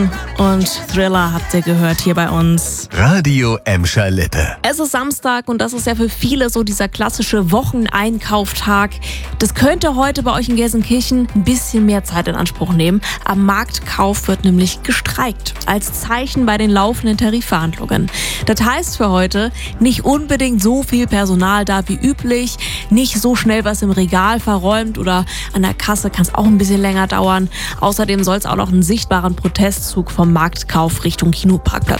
Und Thriller habt ihr gehört hier bei uns. Radio Emscher Lippe. Es ist Samstag und das ist ja für viele so dieser klassische Wocheneinkauftag. Das könnte heute bei euch in Gelsenkirchen ein bisschen mehr Zeit in Anspruch nehmen. Am Marktkauf wird nämlich gestreikt. Als Zeichen bei den laufenden Tarifverhandlungen. Das heißt für heute nicht unbedingt so viel Personal da wie üblich. Nicht so schnell was im Regal verräumt oder an der Kasse kann es auch ein bisschen länger dauern. Außerdem soll es auch noch einen sichtbaren Protestzug vom Marktkauf Richtung Kinoparkplatz